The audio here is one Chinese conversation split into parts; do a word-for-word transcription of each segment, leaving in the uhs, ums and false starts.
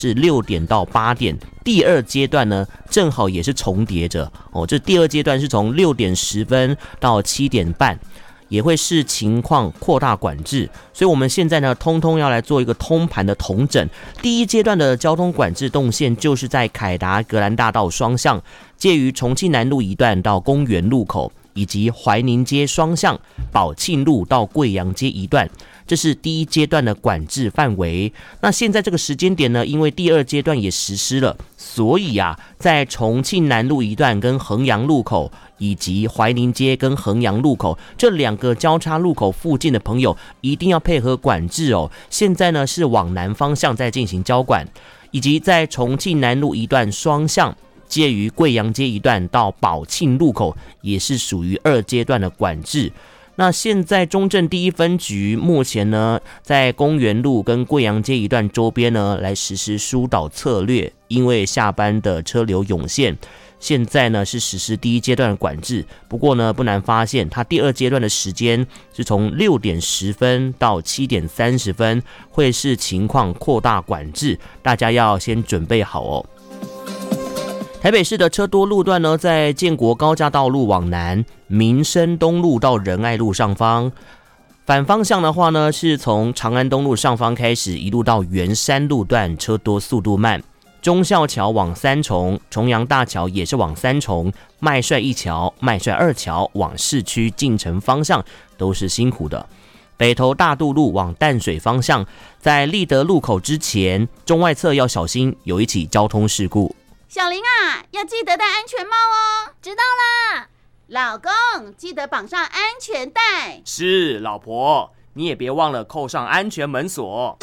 是六点到八点，第二阶段呢正好也是重叠着哦。这第二阶段是从六点十分到七点半，也会视情况扩大管制。所以我们现在呢，通通要来做一个通盘的统整。第一阶段的交通管制动线就是在凯达格兰大道双向，介于重庆南路一段到公园路口，以及怀宁街双向宝庆路到贵阳街一段。这是第一阶段的管制范围。那现在这个时间点呢，因为第二阶段也实施了，所以啊，在重庆南路一段跟衡阳路口，以及怀宁街跟衡阳路口这两个交叉路口附近的朋友，一定要配合管制哦。现在呢是往南方向在进行交管，以及在重庆南路一段双向，介于贵阳街一段到宝庆路口，也是属于二阶段的管制。那现在中正第一分局目前呢，在公园路跟贵阳街一段周边呢，来实施疏导策略，因为下班的车流涌现，现在呢是实施第一阶段的管制。不过呢，不难发现，它第二阶段的时间是从六点十分到七点三十分，会视情况扩大管制，大家要先准备好哦。台北市的车多路段呢，在建国高架道路往南，民生东路到仁爱路上方。反方向的话呢，是从长安东路上方开始，一路到圆山路段，车多速度慢。忠孝桥往三重，重阳大桥也是往三重，麦帅一桥、麦帅二桥往市区进城方向都是辛苦的。北投大渡路往淡水方向，在立德路口之前，中外侧要小心，有一起交通事故。 小林啊，要记得戴安全帽哦。 知道啦。 老公，记得绑上安全带。 是，老婆，你也别忘了扣上安全门锁。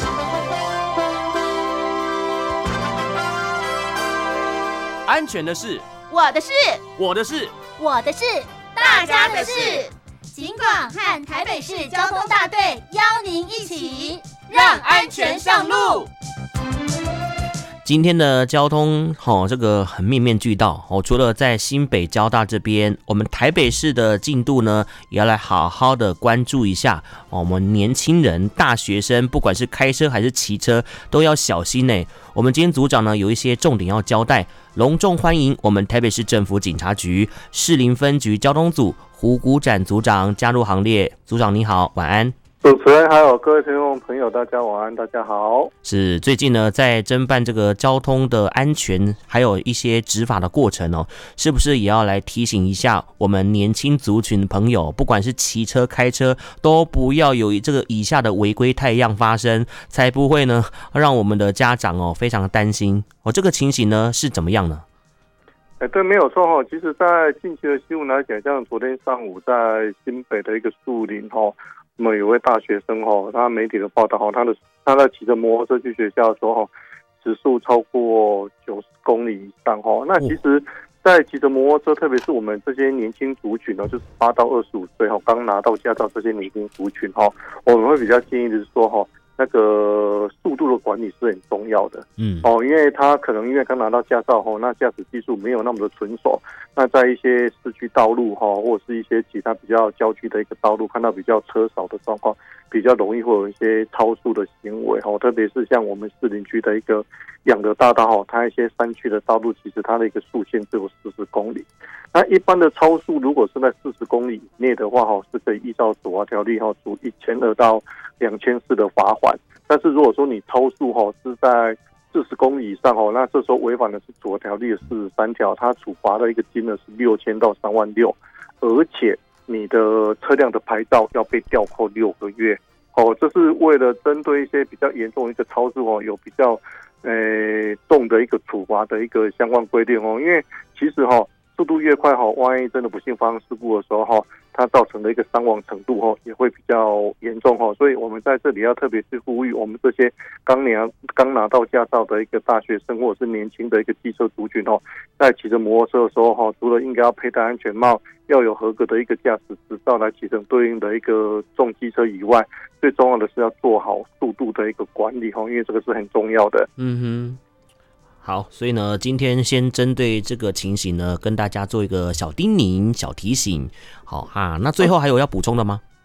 安全的事， 我的事， 我的事， 我的事，大家的事。警广和台北市交通大队邀您一起让安全上路。 今天的交通，哦，这个很面面俱到哦。除了在新北交大这边，我们台北市的进度呢，也要来好好的关注一下哦。我们年轻人、大学生，不管是开车还是骑车，都要小心呢。我们今天组长呢，有一些重点要交代，隆重欢迎我们台北市政府警察局士林分局交通组胡谷展组长加入行列。组长你好，晚安。 主持人还有各位听众朋友，大家晚安，大家好。 是最近呢，在侦办这个交通的安全，还有一些执法的过程哦，是不是也要来提醒一下我们年轻族群的朋友，不管是骑车、开车，都不要有这个以下的违规态样发生，才不会呢让我们的家长哦非常担心哦。这个情形呢是怎么样呢？ 哎，对，没有错哈。其实，在近期的新闻来讲，像昨天上午在新北的一个树林哈。我们有位大学生哈，他媒体的报道哈，他的他在骑着摩托车去学校的时候哈，时速超过九十公里以上哈。那其实，在骑着摩托车，特别是我们这些年轻族群呢，就是八到二十五岁哈，刚拿到驾照这些年轻族群哈，我们会比较建议的是说哈，那个速度的管理是很重要的。嗯，哦，因为他可能因为刚拿到驾照哈，那驾驶技术没有那么的纯熟。那在一些市区道路哈，或者是一些其他比较郊区的一个道路，看到比较车少的状况，比较容易会有一些超速的行为哈。特别是像我们士林区的一个养德大道哈，它一些山区的道路，其实它的一个速限只有四十公里。那一般的超速，如果是在四十公里以内的话哈，是可以依照处罚条例哈，处一千二到两千四的罚款。但是如果说你超速哈是在四十公里以上哦，那这时候违反的是处罚条例的四十三条，它处罚的一个金额是六千到三万六，而且你的车辆的牌照要被吊扣六个月。哦，这是为了针对一些比较严重的一个超速哦，有比较呃重的一个处罚的一个相关规定哦。因为其实哈、哦，速度越快哈、哦，万一真的不幸发生事故的时候哈、哦，它造成的一个伤亡程度哈、哦、也会比较严重哈、哦。所以我们在这里要特别去呼吁我们这些刚拿刚拿到驾照的一个大学生或者是年轻的一个机车族群哦，在骑着摩托车的时候哈、哦，除了应该要佩戴安全帽，要有合格的一个驾驶执照来骑乘对应的一个重机车以外，最重要的是要做好速度的一个管理哈，因为这个是很重要的。 嗯哼。好，所以呢，今天先针对这个情形呢，跟大家做一个小叮咛、小提醒。好啊，那最后还有要补充的吗？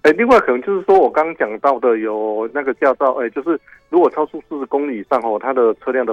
哎，另外可能就是说我刚刚讲到的有那个驾照，哎，就是如果超出四十公里以上哦，它的车辆的